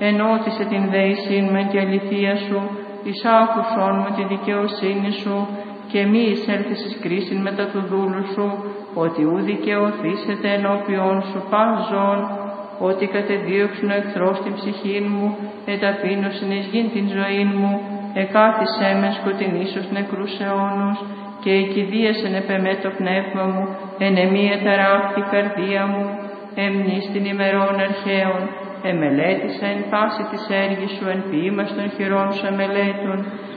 ενώτισε την δεησήν με και αληθεία σου, εις άκουσόν μου τη δικαιοσύνη σου, και μη εισέλθεις εις κρίσιν μετά του δούλου σου, ότι ου δικαιωθήσετε ενώπιον σου παζών, ότι κατεδίωξουν ο εχθρός την ψυχήν μου, εταπείνωσιν εις γην την ζωήν μου, εκάθισέ με σκοτεινής ως νεκρούς αιώνους, και εκηδίασεν επεμέ το πνεύμα μου, εν εμή εταράχθη η καρδία μου, εμνείς την ημερών αρχαίων, εμελέτησα εν πάση της έργης σου, εν ποίημας των χειρών σου εμελέτων,